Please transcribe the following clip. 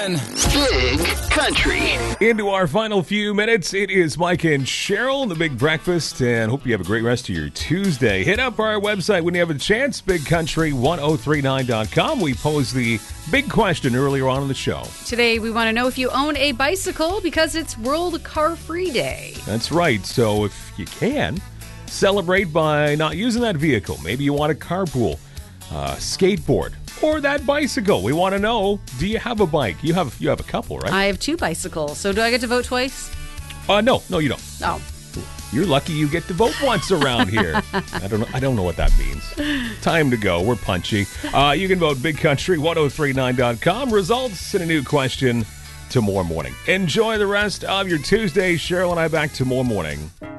10. Big Country. Into our final few minutes, it is Mike and Cheryl, the Big Breakfast, and hope you have a great rest of your Tuesday. Hit up our website when you have a chance, bigcountry1039.com. We posed the big question earlier on in the show. Today, we want to know if you own a bicycle because it's World Car Free Day. That's right. So if you can, celebrate by not using that vehicle. Maybe you want a carpool, skateboard, or that bicycle. We want to know, do you have a bike? You have a couple, right? I have 2 bicycles. So do I get to vote twice? No, you don't. Oh. You're lucky you get to vote once around here. I don't know what that means. Time to go. We're punchy. You can vote bigcountry1039.com. Results and a new question tomorrow morning. Enjoy the rest of your Tuesday. Cheryl and I back tomorrow morning.